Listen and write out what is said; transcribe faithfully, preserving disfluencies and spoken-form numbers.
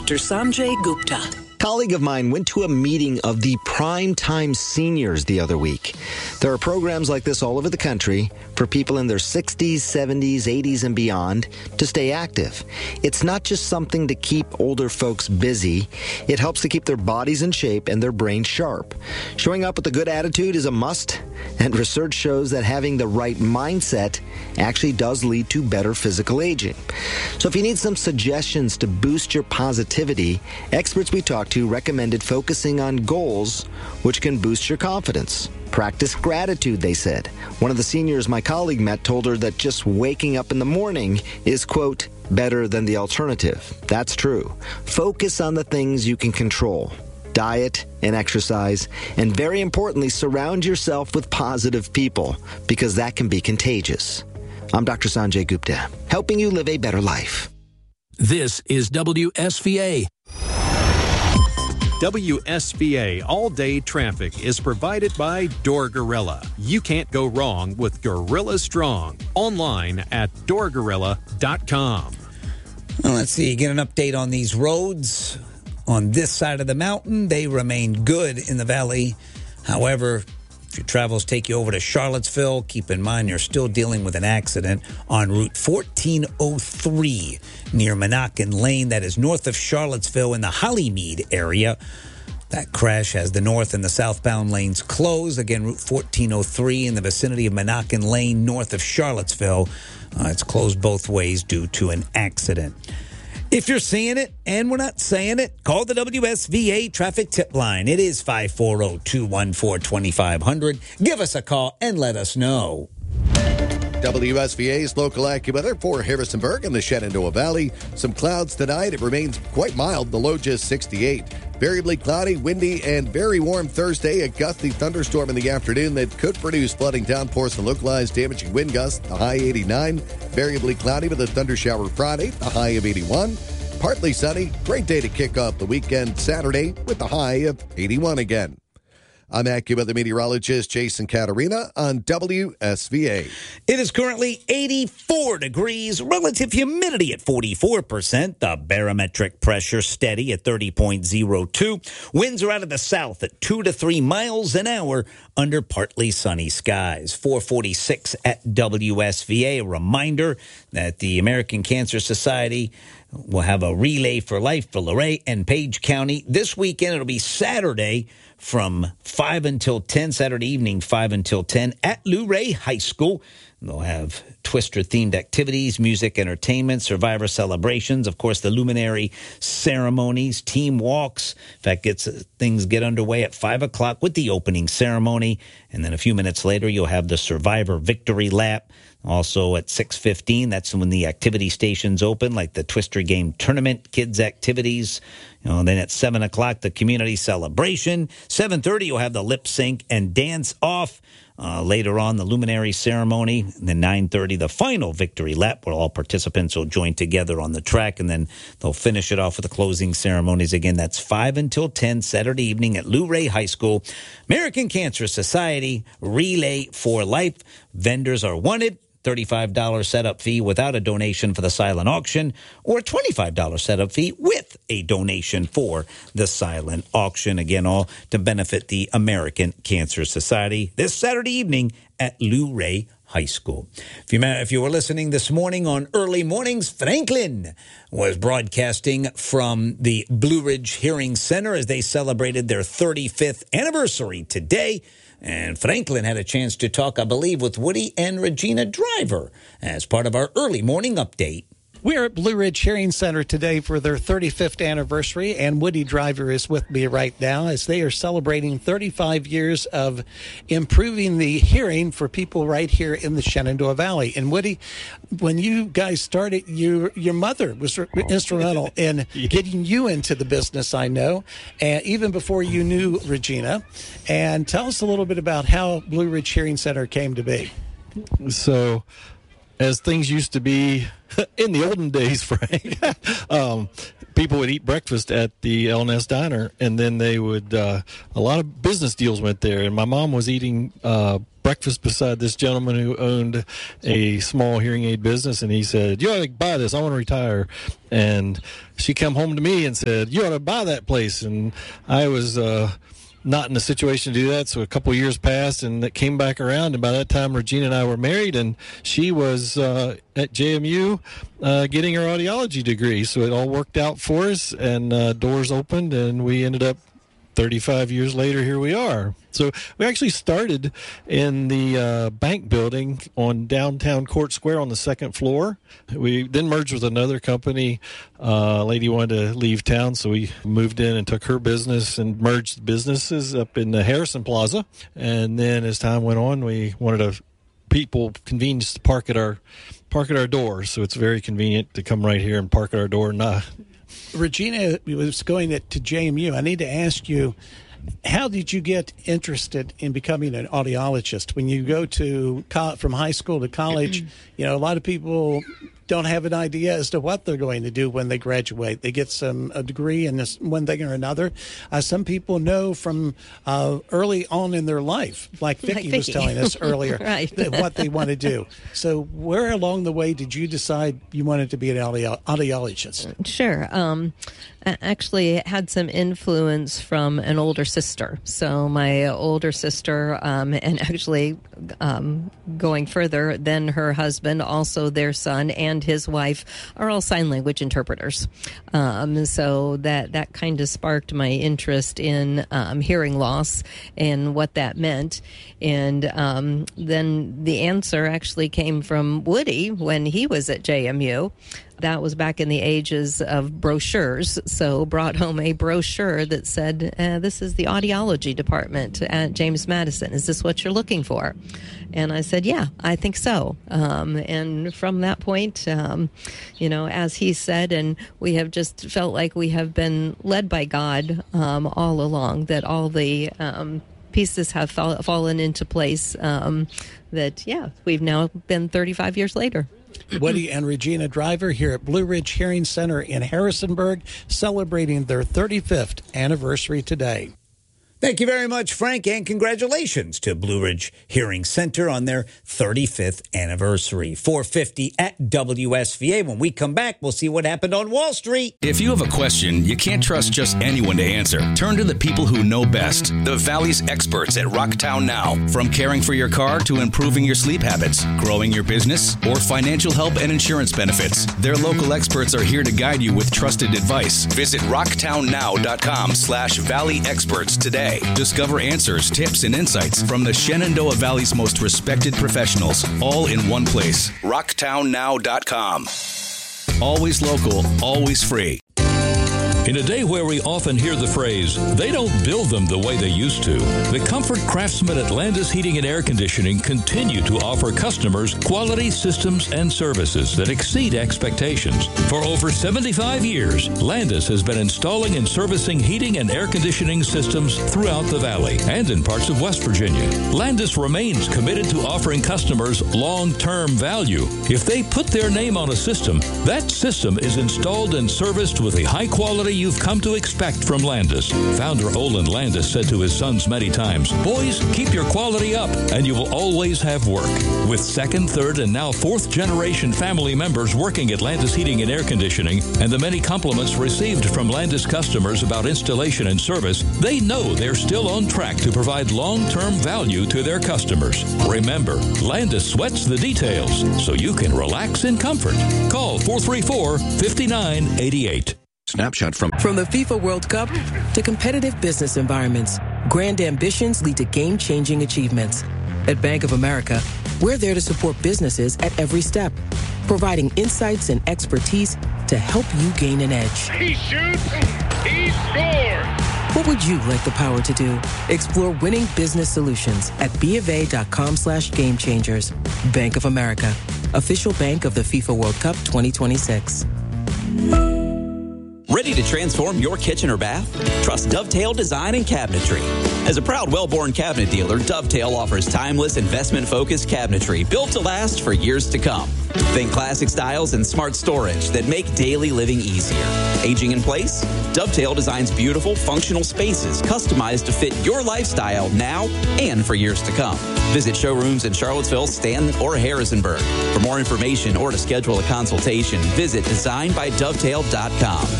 Doctor Sanjay Gupta. A colleague of mine went to a meeting of the Primetime Seniors the other week. There are programs like this all over the country for people in their sixties, seventies, eighties, and beyond to stay active. It's not just something to keep older folks busy. It helps to keep their bodies in shape and their brains sharp. Showing up with a good attitude is a must, and research shows that having the right mindset actually does lead to better physical aging. So if you need some suggestions to boost your positivity, experts we talked to recommended focusing on goals which can boost your confidence. Practice gratitude, they said. One of the seniors my colleague met told her that just waking up in the morning is, quote, better than the alternative. That's true. Focus on the things you can control. Diet and exercise, and very importantly, surround yourself with positive people, because that can be contagious. I'm Doctor Sanjay Gupta, helping you live a better life. This is W S V A. W S V A All-Day Traffic is provided by Door Gorilla. You can't go wrong with Gorilla Strong. Online at door gorilla dot com. Well, let's see. Get an update on these roads. On this side of the mountain, they remain good in the valley. However, if your travels take you over to Charlottesville, keep in mind you're still dealing with an accident on Route fourteen oh three near Monacan Lane. That is north of Charlottesville in the Hollymead area. That crash has the north and the southbound lanes closed. Again, Route fourteen oh three in the vicinity of Monacan Lane north of Charlottesville. Uh, it's closed both ways due to an accident. If you're seeing it and we're not saying it, call the W S V A traffic tip line. It is five four zero, two one four, two five zero zero. Give us a call and let us know. W S V A's local AccuWeather for Harrisonburg and the Shenandoah Valley. Some clouds tonight. It remains quite mild. The low just sixty-eight. Variably cloudy, windy, and very warm Thursday. A gusty thunderstorm in the afternoon that could produce flooding downpours and localized damaging wind gusts. The high eighty-nine. Variably cloudy with a thunder shower Friday. The high of eighty-one. Partly sunny. Great day to kick off the weekend Saturday with the high of eighty-one again. I'm AccuWeather meteorologist Jason Caterina on W S V A. It is currently eighty-four degrees, relative humidity at forty-four percent, the barometric pressure steady at thirty point oh two. Winds are out of the south at two to three miles an hour under partly sunny skies. four forty-six at W S V A. A reminder that the American Cancer Society will have a Relay for Life for Luray and Page County. This weekend, it'll be Saturday from five until ten, Saturday evening, five until ten, at Luray High School. They'll have Twister-themed activities, music, entertainment, survivor celebrations, of course, the luminary ceremonies, team walks. In fact, gets, things get underway at five o'clock with the opening ceremony. And then a few minutes later, you'll have the Survivor Victory Lap. Also at six fifteen, that's when the activity stations open, like the Twister Game Tournament, kids' activities. You know, then at seven o'clock, the community celebration. seven thirty, you'll have the lip sync and dance off. Uh, later on, the luminary ceremony. And then nine thirty, the final victory lap, where all participants will join together on the track. And then they'll finish it off with the closing ceremonies. Again, that's five until ten, Saturday evening at Luray High School. American Cancer Society, Relay for Life. Vendors are wanted. thirty-five dollars setup fee without a donation for the silent auction, or a twenty-five dollars setup fee with a donation for the silent auction. Again, all to benefit the American Cancer Society this Saturday evening at Luray High School. If you, if you were listening this morning on Early Mornings, Franklin was broadcasting from the Blue Ridge Hearing Center as they celebrated their thirty-fifth anniversary today. And Franklin had a chance to talk, I believe, with Woody and Regina Driver as part of our early morning update. We're at Blue Ridge Hearing Center today for their thirty-fifth anniversary, and Woody Driver is with me right now as they are celebrating thirty-five years of improving the hearing for people right here in the Shenandoah Valley. And Woody, when you guys started, you, your mother was instrumental in getting you into the business, I know, and even before you knew Regina. And tell us a little bit about how Blue Ridge Hearing Center came to be. So, as things used to be in the olden days, Frank, um, people would eat breakfast at the El Nest Diner, and then they would, uh, a lot of business deals went there. And my mom was eating uh, breakfast beside this gentleman who owned a small hearing aid business, and he said, "You ought to buy this. I want to retire." And she come home to me and said, "You ought to buy that place." And I was uh, not in a situation to do that, so a couple of years passed, and it came back around. And by that time, Regina and I were married, and she was uh, at J M U uh, getting her audiology degree. So it all worked out for us, and uh, doors opened, and we ended up thirty-five years later, here we are. So we actually started in the uh, bank building on downtown Court Square on the second floor. We then merged with another company. Uh, a lady wanted to leave town, so we moved in and took her business and merged businesses up in the Harrison Plaza. And then as time went on, we wanted a people convenience to park at our park at our door. So it's very convenient to come right here and park at our door. Nah. Regina was going to J M U. I need to ask you, how did you get interested in becoming an audiologist? When you go to co- from high school to college, you know, a lot of people don't have an idea as to what they're going to do when they graduate. They get some a degree in this one thing or another. Uh, some people know from uh, early on in their life, like Vicki, like Vicki. was telling us earlier, right. that what they want to do. So where along the way did you decide you wanted to be an audio- audiologist? Sure. Um, actually, it had some influence from an older sister. So my older sister, um, and actually um, going further, then her husband, also their son, and his wife are all sign language interpreters. Um, so that, that kind of sparked my interest in um, hearing loss and what that meant. And um, then the answer actually came from Woody when he was at J M U. That was back in the ages of brochures, so brought home a brochure that said, uh, this is the audiology department at James Madison. Is this what you're looking for? And I said, yeah, I think so. Um, and from that point, um, you know, as he said, and we have just felt like we have been led by God um, all along, that all the um, pieces have fall- fallen into place, um, that, yeah, we've now been thirty-five years later. Woody and Regina Driver here at Blue Ridge Hearing Center in Harrisonburg, celebrating their thirty-fifth anniversary today. Thank you very much, Frank, and congratulations to Blue Ridge Hearing Center on their thirty-fifth anniversary. four fifty at W S V A. When we come back, we'll see what happened on Wall Street. If you have a question, you can't trust just anyone to answer. Turn to the people who know best, the Valley's experts at Rocktown Now. From caring for your car to improving your sleep habits, growing your business, or financial help and insurance benefits, their local experts are here to guide you with trusted advice. Visit rocktownnow.com slash Valley Experts today. Discover answers, tips, and insights from the Shenandoah Valley's most respected professionals, all in one place. rocktown now dot com. Always local, always free. In a day where we often hear the phrase, they don't build them the way they used to, the comfort craftsmen at Landis Heating and Air Conditioning continue to offer customers quality systems and services that exceed expectations. For over seventy-five years, Landis has been installing and servicing heating and air conditioning systems throughout the valley and in parts of West Virginia. Landis remains committed to offering customers long-term value. If they put their name on a system, that system is installed and serviced with a high-quality you've come to expect from Landis. Founder Olin Landis said to his sons many times, boys, keep your quality up and you will always have work. With second, third, and now fourth generation family members working at Landis Heating and Air Conditioning and the many compliments received from Landis customers about installation and service, they know they're still on track to provide long-term value to their customers. Remember, Landis sweats the details so you can relax in comfort. Call four three four, five nine eight eight. Snapshot from From the FIFA World Cup to competitive business environments, grand ambitions lead to game-changing achievements. At Bank of America, we're there to support businesses at every step, providing insights and expertise to help you gain an edge. He shoots, he scores! What would you like the power to do? Explore winning business solutions at BofA.com slash game changers. Bank of America, official bank of the FIFA World Cup twenty twenty-six. Ready to transform your kitchen or bath? Trust Dovetail Design and Cabinetry. As a proud Wellborn cabinet dealer, Dovetail offers timeless, investment-focused cabinetry built to last for years to come. Think classic styles and smart storage that make daily living easier. Aging in place? Dovetail designs beautiful, functional spaces customized to fit your lifestyle now and for years to come. Visit showrooms in Charlottesville, Stanton, or Harrisonburg. For more information or to schedule a consultation, visit design by dovetail dot com.